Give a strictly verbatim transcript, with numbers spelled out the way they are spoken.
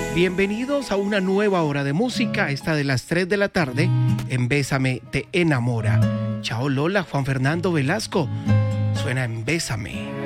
Bienvenidos a una nueva hora de música, esta de las tres de la tarde, en Bésame te enamora. Chao Lola, Juan Fernando Velasco, suena en Bésame.